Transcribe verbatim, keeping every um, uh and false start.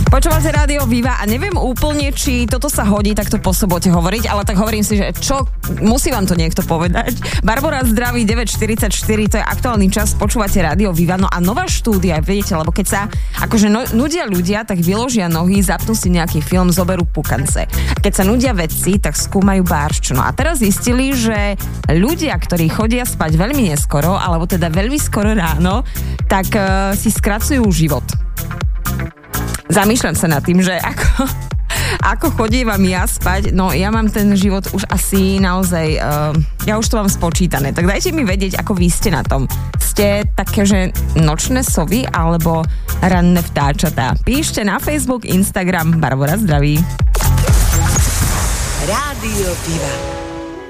Počúvate Rádio Viva a neviem úplne, či toto sa hodí takto po sobote hovoriť, ale tak hovorím si, že čo, musí vám to niekto povedať. Barbora zdraví deväť štyridsaťštyri, to je aktuálny čas, počúvate Rádio Viva. No a nová štúdia, viete, lebo keď sa akože no, nudia ľudia, tak vyložia nohy, zapnú si nejaký film, zoberú pukance. Keď sa nudia vedci, tak skúmajú baršč. No a teraz zistili, že ľudia, ktorí chodia spať veľmi neskoro, alebo teda veľmi skoro ráno, tak uh, si skracujú život. Zamýšľam sa nad tým, že ako, ako chodievam ja spať, no ja mám ten život už asi naozaj, uh, ja už to mám spočítané, tak dajte mi vedieť, ako vy ste na tom. Ste také, že nočné sovy alebo ranné vtáčatá? Píšte na Facebook, Instagram, Barbora zdraví. Rádio Viva.